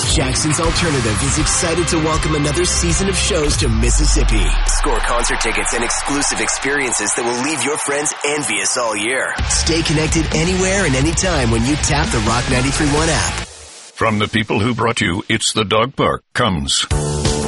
Jackson's Alternative is excited to welcome another season of shows to Mississippi. Score concert tickets and exclusive experiences that will leave your friends envious all year. Stay connected anywhere and anytime when you tap the Rock 93.1 app. From the people who brought you It's the Dog Park comes